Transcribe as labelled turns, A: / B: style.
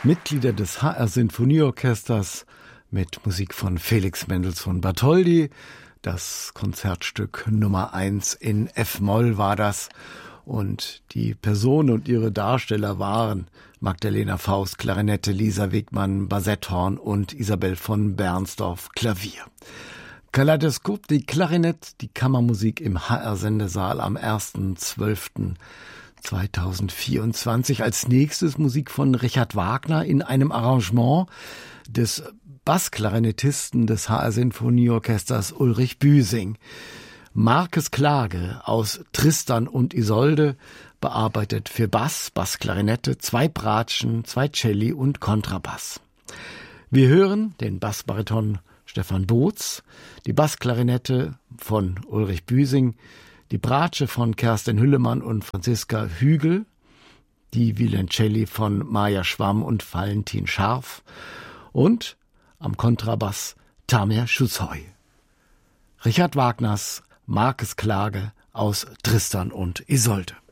A: Mitglieder des HR Sinfonieorchesters mit Musik von Felix Mendelssohn Bartholdy. Das Konzertstück Nummer 1 in F-Moll war das. Und die Personen und ihre Darsteller waren Magdalena Faust, Klarinette, Lisa Wegmann, Bassetthorn und Isabel von Bernsdorf, Klavier. Kaleidoskop, die Klarinette, die Kammermusik im HR-Sendesaal am 1.12.2024. Als nächstes Musik von Richard Wagner in einem Arrangement des Bassklarinettisten des HR Sinfonieorchesters Ulrich Büsing. Markes Klage aus Tristan und Isolde, bearbeitet für Bass, Bassklarinette, 2 Bratschen, 2 Celli und Kontrabass. Wir hören den Bassbariton Stefan Boots, die Bassklarinette von Ulrich Büsing, die Bratsche von Kerstin Hüllemann und Franziska Hügel, die Violoncelli von Maja Schwamm und Valentin Scharf und am Kontrabass Tamer Schusheu. Richard Wagners Markes Klage aus Tristan und Isolde.